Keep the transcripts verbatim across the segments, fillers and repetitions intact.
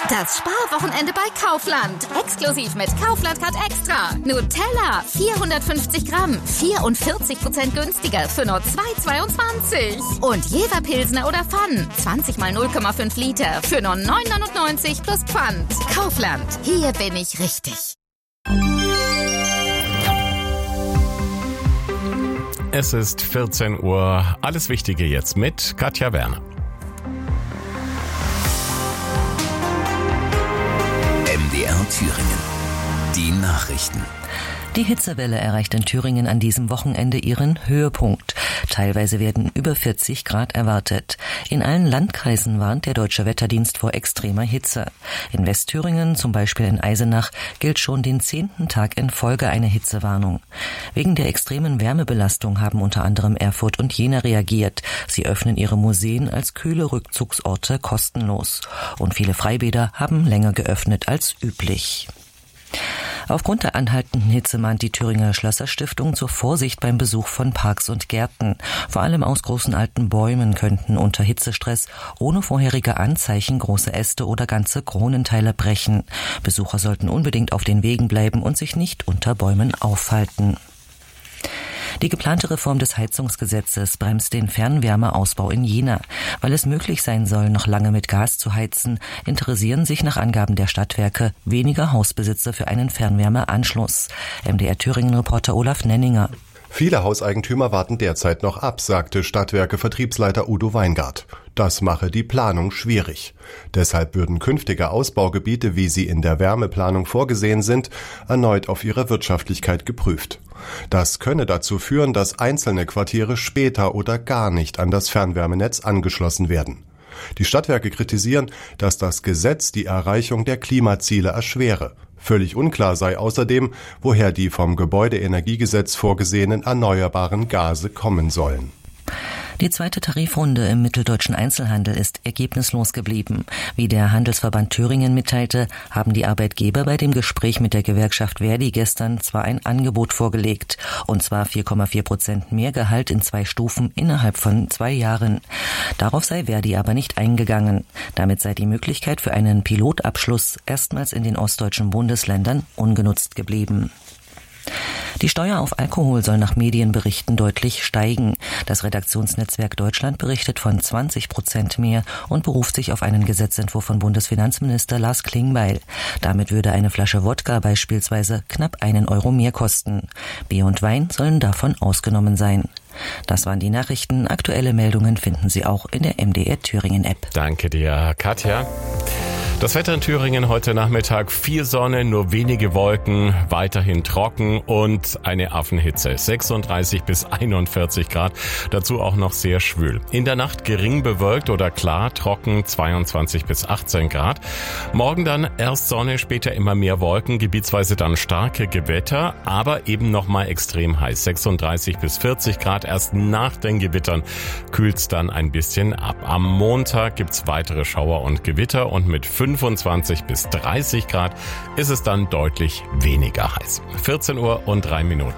Das Sparwochenende bei Kaufland. Exklusiv mit Kaufland Card Extra. Nutella, vierhundertfünfzig Gramm, vierundvierzig Prozent günstiger für nur zwei Euro zweiundzwanzig. Und Jever Pilsner oder Pfann, zwanzig mal null Komma fünf Liter für nur neun Euro neunundneunzig plus Pfand. Kaufland, hier bin ich richtig. Es ist vierzehn Uhr. Alles Wichtige jetzt mit Katja Werner. M D R Thüringen. Die Nachrichten. Die Hitzewelle erreicht in Thüringen an diesem Wochenende ihren Höhepunkt. Teilweise werden über vierzig Grad erwartet. In allen Landkreisen warnt der Deutsche Wetterdienst vor extremer Hitze. In Westthüringen, zum Beispiel in Eisenach, gilt schon den zehnten Tag in Folge eine Hitzewarnung. Wegen der extremen Wärmebelastung haben unter anderem Erfurt und Jena reagiert. Sie öffnen ihre Museen als kühle Rückzugsorte kostenlos. Und viele Freibäder haben länger geöffnet als üblich. Aufgrund der anhaltenden Hitze mahnt die Thüringer Schlösserstiftung zur Vorsicht beim Besuch von Parks und Gärten. Vor allem aus großen alten Bäumen könnten unter Hitzestress ohne vorherige Anzeichen große Äste oder ganze Kronenteile brechen. Besucher sollten unbedingt auf den Wegen bleiben und sich nicht unter Bäumen aufhalten. Die geplante Reform des Heizungsgesetzes bremst den Fernwärmeausbau in Jena. Weil es möglich sein soll, noch lange mit Gas zu heizen, interessieren sich nach Angaben der Stadtwerke weniger Hausbesitzer für einen Fernwärmeanschluss. M D R Thüringen-Reporter Olaf Nenninger. Viele Hauseigentümer warten derzeit noch ab, sagte Stadtwerke-Vertriebsleiter Udo Weingart. Das mache die Planung schwierig. Deshalb würden künftige Ausbaugebiete, wie sie in der Wärmeplanung vorgesehen sind, erneut auf ihre Wirtschaftlichkeit geprüft. Das könne dazu führen, dass einzelne Quartiere später oder gar nicht an das Fernwärmenetz angeschlossen werden. Die Stadtwerke kritisieren, dass das Gesetz die Erreichung der Klimaziele erschwere. Völlig unklar sei außerdem, woher die vom Gebäudeenergiegesetz vorgesehenen erneuerbaren Gase kommen sollen. Die zweite Tarifrunde im mitteldeutschen Einzelhandel ist ergebnislos geblieben. Wie der Handelsverband Thüringen mitteilte, haben die Arbeitgeber bei dem Gespräch mit der Gewerkschaft Verdi gestern zwar ein Angebot vorgelegt, und zwar vier Komma vier Prozent mehr Gehalt in zwei Stufen innerhalb von zwei Jahren. Darauf sei Verdi aber nicht eingegangen. Damit sei die Möglichkeit für einen Pilotabschluss erstmals in den ostdeutschen Bundesländern ungenutzt geblieben. Die Steuer auf Alkohol soll nach Medienberichten deutlich steigen. Das Redaktionsnetzwerk Deutschland berichtet von zwanzig Prozent mehr und beruft sich auf einen Gesetzentwurf von Bundesfinanzminister Lars Klingbeil. Damit würde eine Flasche Wodka beispielsweise knapp einen Euro mehr kosten. Bier und Wein sollen davon ausgenommen sein. Das waren die Nachrichten. Aktuelle Meldungen finden Sie auch in der M D R Thüringen App. Danke dir, Katja. Das Wetter in Thüringen heute Nachmittag: viel Sonne, nur wenige Wolken, weiterhin trocken und eine Affenhitze. sechsunddreißig bis einundvierzig Grad, dazu auch noch sehr schwül. In der Nacht gering bewölkt oder klar trocken, zweiundzwanzig bis achtzehn Grad. Morgen dann erst Sonne, später immer mehr Wolken, gebietsweise dann starke Gewitter, aber eben nochmal extrem heiß. sechsunddreißig bis vierzig Grad, erst nach den Gewittern kühlt's dann ein bisschen ab. Am Montag gibt's weitere Schauer und Gewitter und mit fünfundzwanzig bis dreißig Grad ist es dann deutlich weniger heiß. vierzehn Uhr und drei Minuten.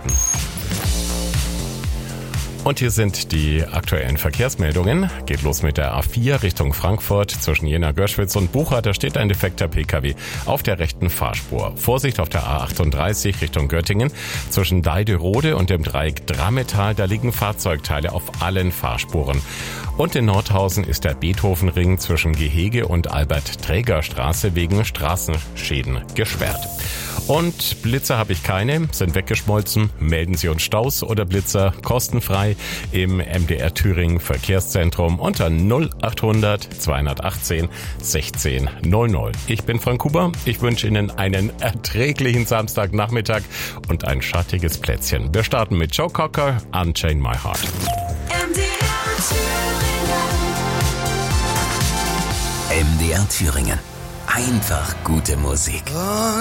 Und hier sind die aktuellen Verkehrsmeldungen. Geht los mit der A vier Richtung Frankfurt zwischen Jena-Görschwitz und Bucha. Da steht ein defekter Pkw auf der rechten Fahrspur. Vorsicht auf der A achtunddreißig Richtung Göttingen zwischen Deiderode und dem Dreieck Drammetal. Da liegen Fahrzeugteile auf allen Fahrspuren. Und in Nordhausen ist der Beethovenring zwischen Gehege und Albert-Träger-Straße wegen Straßenschäden gesperrt. Und Blitzer habe ich keine, sind weggeschmolzen. Melden Sie uns Staus oder Blitzer kostenfrei im M D R Thüringen Verkehrszentrum unter null achthundert zweihundertachtzehn sechzehn null null. Ich bin Frank Huber. Ich wünsche Ihnen einen erträglichen Samstagnachmittag und ein schattiges Plätzchen. Wir starten mit Joe Cocker, Unchain My Heart. M D R Thüringen. M D R Thüringen. Einfach gute Musik.